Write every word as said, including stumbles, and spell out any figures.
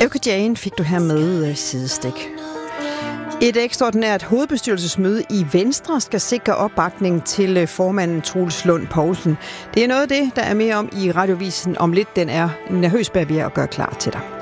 Evka Jane fik du her med sidestik. Et ekstraordinært hovedbestyrelsesmøde i Venstre skal sikre opbakning til formanden Troels Lund Poulsen. Det er noget af det, der er mere om i Radiovisen om lidt. Den er nervøs bag ved at gøre klar til dig.